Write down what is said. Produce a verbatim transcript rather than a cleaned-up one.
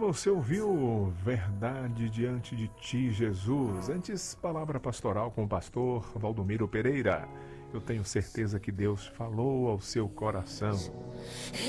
você ouviu Verdade Diante de Ti, Jesus. Antes, palavra pastoral com o pastor Valdomiro Pereira. Eu tenho certeza que Deus falou ao seu coração.